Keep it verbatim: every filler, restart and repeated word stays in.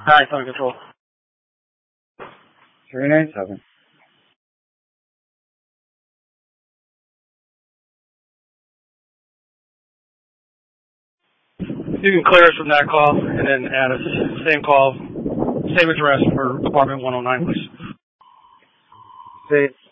Hi, phone control. three nine seven. You can clear us from that call and then add us. Same call, same address for apartment one oh nine, please. Say